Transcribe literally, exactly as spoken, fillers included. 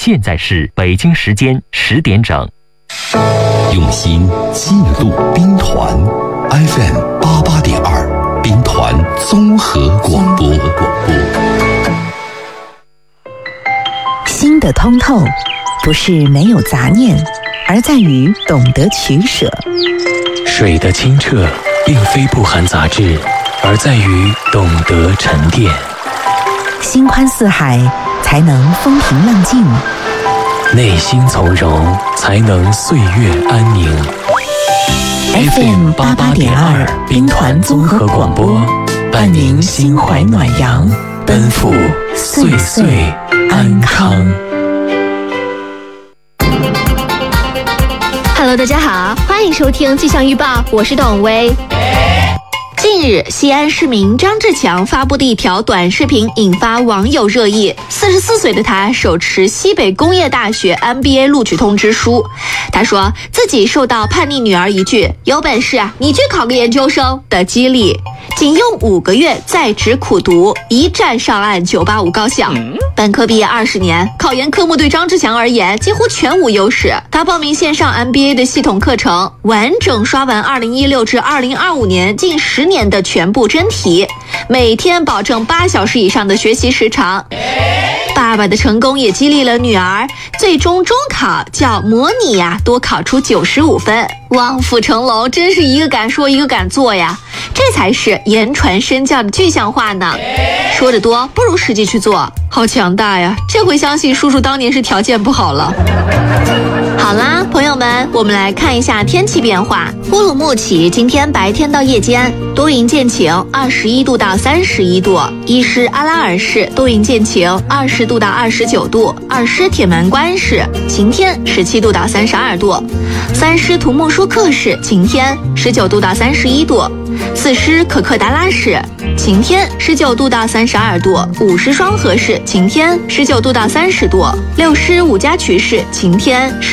现在是北京时间十点整。 用心记录兵团 F M 八八点二，兵团综合广播。 心的通透，不是没有杂念，而在于懂得取舍。 水的清澈，并非不含杂质，而在于懂得沉淀。 心宽似海，才能风平浪静； 内心从容，才能岁月安宁。 F M 八八点二，兵团综合广播，伴您心怀暖阳，奔赴岁岁安康。 Hello， 大家好，欢迎收听气象预报，我是董薇。近日，西安市民张志强发布的一条短视频引发网友热议。四十四岁的他手持西北工业大学 M B A 录取通知书，他说自己受到叛逆女儿一句“有本事啊，你去考个研究生”的激励，仅用五个月在职苦读，一战上岸九八五高校。本科毕业二十年，考研科目对张志强而言几乎全无优势。他报名线上 M B A 的系统课程，完整刷完二零一六至二零二五年近十年的全部真题，每天保证八小时以上的学习时长。爸爸的成功也激励了女儿，最终中考较模拟呀、啊、多考出九十五分，望父成龙，真是一个敢说一个敢做呀，这才是言传身教的具象化呢。说得多不如实际去做，好强大呀！这回相信叔叔当年是条件不好了。好啦，朋友们，我们来看一下天气变化。乌鲁木齐今天白天到夜间多云见晴，二十一度到三十一度；伊施阿拉尔市多云见晴，二十度到二十九度；二施铁门关市晴天，十七度到三十二度；三施图木舒克市晴天，十九度到三十一度；四施可可达拉市晴天，十九度到三十二度；五施双河市晴天，十九度到三十度；六施五家渠市晴天。